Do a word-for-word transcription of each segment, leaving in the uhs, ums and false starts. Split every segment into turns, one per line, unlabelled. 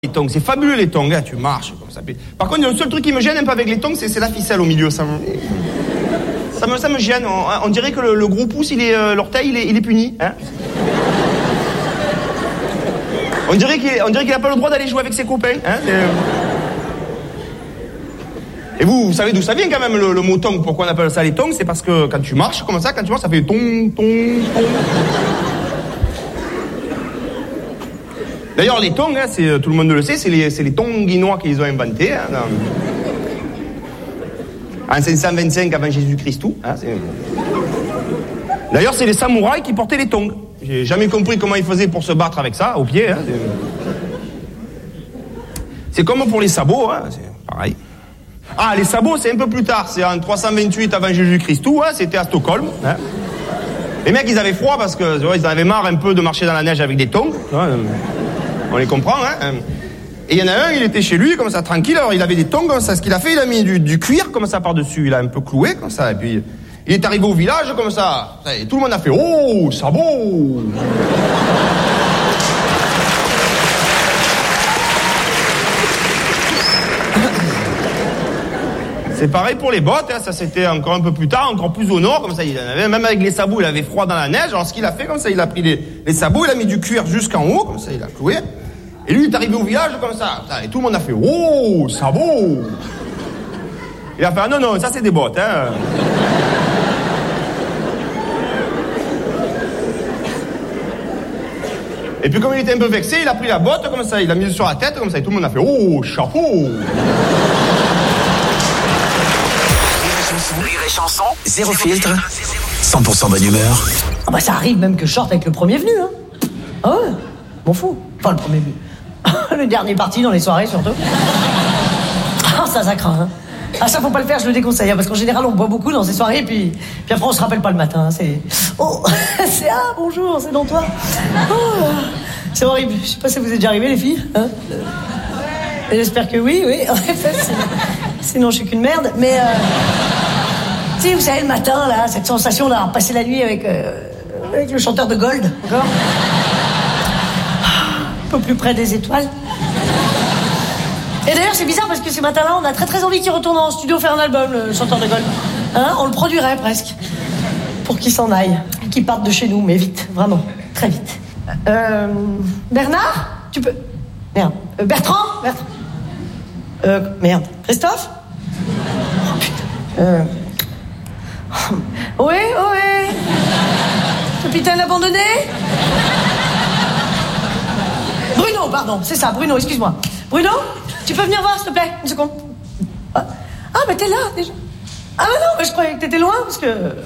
Les tongs, c'est fabuleux les tongs, hein, tu marches comme ça. Par contre, le seul truc qui me gêne un peu avec les tongs, c'est, c'est la ficelle au milieu. Ça me, ça me, ça me gêne. On, on dirait que le, le gros pouce, il est, euh, l'orteil, il est, il est puni. Hein. On dirait qu'il, on dirait qu'il n'a pas le droit d'aller jouer avec ses copains. Hein, et vous, vous savez d'où ça vient quand même le, le mot tong? Pourquoi on appelle ça les tongs? C'est parce que quand tu marches comme ça, quand tu marches, ça fait tong, tong, tong. D'ailleurs, les tongs, hein, c'est, tout le monde le sait, c'est les, c'est les tonguinois qui les ont inventés. Hein, dans... En cinq cent vingt-cinq avant Jésus-Christ. Hein, c'est... D'ailleurs, c'est les samouraïs qui portaient les tongs. J'ai jamais compris comment ils faisaient pour se battre avec ça, au pied. Hein, c'est... c'est comme pour les sabots, hein, c'est pareil. Ah, les sabots, c'est un peu plus tard, c'est en trois cent vingt-huit avant Jésus-Christ. Hein, c'était à Stockholm. Hein. Les mecs, ils avaient froid parce que ouais, ils avaient marre un peu de marcher dans la neige avec des tongs. Hein, on les comprend, hein. Et il y en a un, il était chez lui, comme ça, tranquille, alors il avait des tongs, comme ça. Ce qu'il a fait, il a mis du, du cuir, comme ça, par-dessus. Il a un peu cloué, comme ça, et puis... Il est arrivé au village, comme ça. Et tout le monde a fait « Oh, sabot !» C'est pareil pour les bottes, hein, ça c'était encore un peu plus tard, encore plus au nord, comme ça, il avait, même avec les sabots, il avait froid dans la neige, alors ce qu'il a fait, comme ça, il a pris les, les sabots, il a mis du cuir jusqu'en haut, comme ça, il a cloué, et lui, il est arrivé au village, comme ça, et tout le monde a fait « Oh, sabot !» Il a fait « Ah non, non, ça c'est des bottes, hein !» Et puis comme il était un peu vexé, il a pris la botte, comme ça, il l'a mise sur la tête, comme ça, et tout le monde a fait « Oh, chapeau !»
Rire et chanson, zéro filtre, cent pour cent bonne humeur.
Ah bah ça arrive même que je sorte avec le premier venu, hein. Ah ouais, m'en fous. Enfin, le premier venu. Le dernier parti dans les soirées, surtout. Ah, ça, ça craint, hein. Ah, ça, faut pas le faire, je le déconseille, hein, parce qu'en général, on boit beaucoup dans ces soirées, et puis, puis après, on se rappelle pas le matin, hein, c'est... Oh, c'est... Ah, bonjour, c'est dans toi. Oh, c'est horrible. Je sais pas si vous êtes déjà arrivés, les filles, hein. J'espère que oui, oui. En effet, sinon, je suis qu'une merde, mais... Euh... Tu sais, vous savez, le matin, là, cette sensation d'avoir passé la nuit avec, euh, avec le chanteur de Gold, encore. Un peu plus près des étoiles. Et d'ailleurs, c'est bizarre parce que ce matin-là, on a très très envie qu'il retourne en studio faire un album, le chanteur de Gold. Hein, on le produirait presque. Pour qu'il s'en aille. Qu'il parte de chez nous, mais vite, vraiment, très vite. Euh... Bernard? Tu peux... Merde. Euh, Bertrand? Bertrand. Euh... Merde. Christophe? Oh, putain. Euh... Oui, oui. Capitaine abandonné? Bruno, pardon, c'est ça, Bruno, excuse-moi. Bruno, tu peux venir voir, s'il te plaît, une seconde. Ah, ah bah t'es là, déjà. Ah bah non, bah, je croyais que t'étais loin, parce que...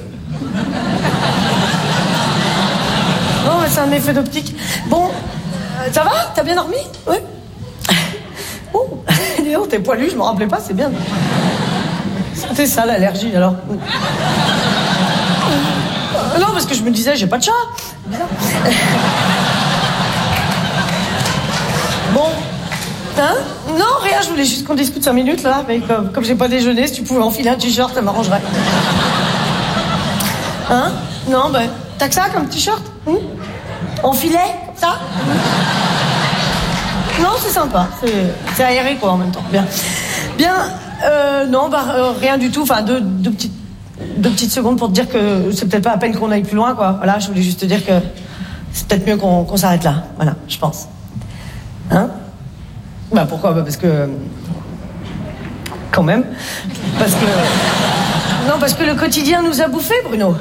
Non, mais c'est un effet d'optique. Bon, euh, ça va? T'as bien dormi? Oui. Oh, dis donc, t'es poilu, je m'en rappelais pas, c'est bien. C'était ça, l'allergie, alors. Euh, non, parce que je me disais, j'ai pas de chat. C'est bizarre. Bon. Hein? Non, rien, je voulais juste qu'on discute cinq minutes, là. Mais comme, comme j'ai pas déjeuné, si tu pouvais enfiler un t-shirt, ça m'arrangerait. Hein? Non, ben, t'as que ça comme t-shirt? Hum? Enfilet? Ça? Non, c'est sympa. C'est, c'est aéré, quoi, en même temps. Bien. Bien, euh, non, bah, euh, rien du tout. Enfin, deux, deux, petites, deux petites secondes pour te dire que c'est peut-être pas à peine qu'on aille plus loin, quoi. Voilà, je voulais juste te dire que c'est peut-être mieux qu'on, qu'on s'arrête là. Voilà, je pense. Hein? Bah, pourquoi? Bah, parce que... Quand même. Parce que... Non, parce que le quotidien nous a bouffés, Bruno.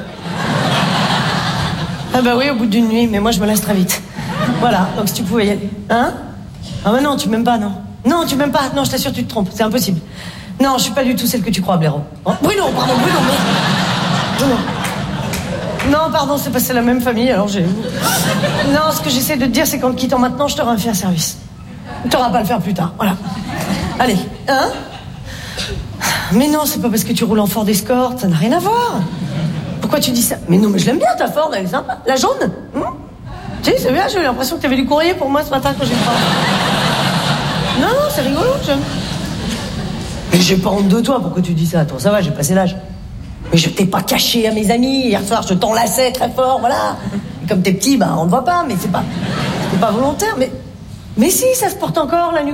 Ah bah oui, au bout d'une nuit, mais moi, je me laisse très vite. Voilà, donc si tu pouvais y aller. Hein? Ah bah non, tu m'aimes pas, non. Non, tu m'aimes pas. Non, je t'assure, tu te trompes. C'est impossible. Non, je suis pas du tout celle que tu crois, Blaireau. Oh, Bruno, pardon, Bruno, mais... Bruno. Non, pardon, c'est pas c'est la même famille, alors j'ai... Non, ce que j'essaie de te dire, c'est qu'en te quittant maintenant, je t'aurai fait un service. T'auras pas à le faire plus tard, voilà. Allez, hein? Mais non, c'est pas parce que tu roules en Ford Escort, ça n'a rien à voir. Pourquoi tu dis ça? Mais non, mais je l'aime bien, ta Ford, elle est sympa. La jaune? Hum? Tu sais, c'est bien, j'ai eu l'impression que t'avais du courrier pour moi ce matin quand j'ai pas... Non, non, c'est rigolo, j'aime. Mais j'ai pas honte de toi, pourquoi tu dis ça? Toi, ça va, j'ai passé l'âge. Mais je t'ai pas caché à mes amis. Hier soir, je t'enlaçais très fort, voilà. Et comme t'es petit, bah, on ne voit pas, mais c'est pas... C'est pas volontaire, mais... Mais si, ça se porte encore, la nuque.